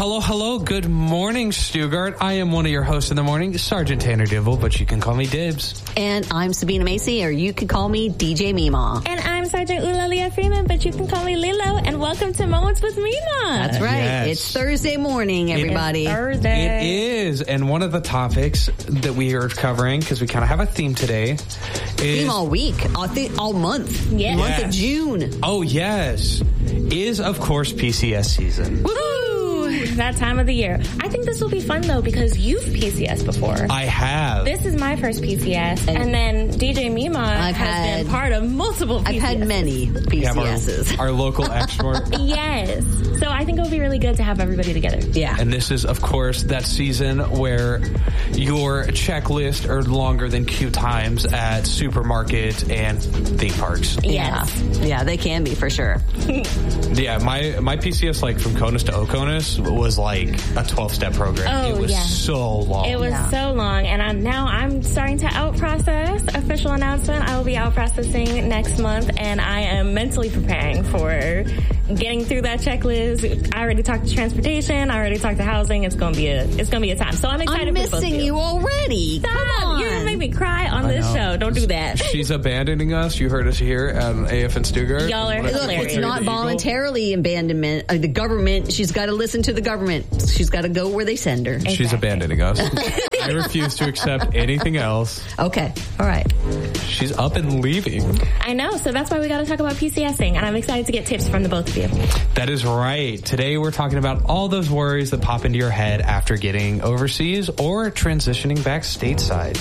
Hello. Good morning, Stuttgart. I am one of your hosts in the morning, Sergeant Tanner Dibble, but you can call me Dibs. And I'm Sabina Macy, or you could call me DJ Mima. And I'm Sergeant Eulalia Freeman, but you can call me Lilo. And welcome to Moments with Mima. That's right. Yes. It's Thursday morning, everybody. Thursday. It is. And one of the topics that we are covering, because we kind of have a theme today, is... Theme all week. All month. Yes. Month of June. Oh, yes. Is, of course, PCS season. Woohoo! That time of the year. I think this will be fun, though, because you've PCS before. I have. This is my first PCS. And then DJ Mima has been part of multiple PCS. I've had many PCSs. Our local expert. Yes. So I think it'll be really good to have everybody together. Yeah. And this is, of course, that season where your checklist are longer than queue times at supermarkets and theme parks. Yes. Yeah, they can be, for sure. Yeah, my PCS, like, from CONUS to OCONUS was like a 12-step program. Oh, it was yeah. so long. It was so long, and now I'm starting to out-process. Official announcement, I will be out-processing next month, and I am mentally preparing for getting through that checklist. I already talked to transportation. I already talked to housing. It's gonna be a time. So I'm excited. I'm for both missing of you already. Stop. Come on. You're gonna make me cry on this show. Don't do that. She's abandoning us. You heard us here at AF in Stuttgart. Y'all are Look, hilarious. it's not voluntarily abandonment. The government, she's got to listen to the government. She's got to go where they send her. She's abandoning us. I refuse to accept anything else. Okay. All right. She's up and leaving. I know. So that's why we got to talk about PCSing, and I'm excited to get tips from the both of you. That is right. Today we're talking about all those worries that pop into your head after getting overseas or transitioning back stateside.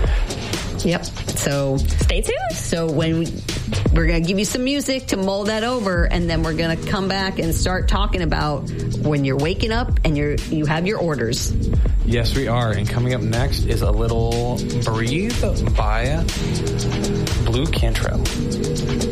Yep. So stay tuned. So we're going to give you some music to mull that over, and then we're going to come back and start talking about when you're waking up and you have your orders. Yes, we are. And coming up next is a little Breathe by Blue Cantrell.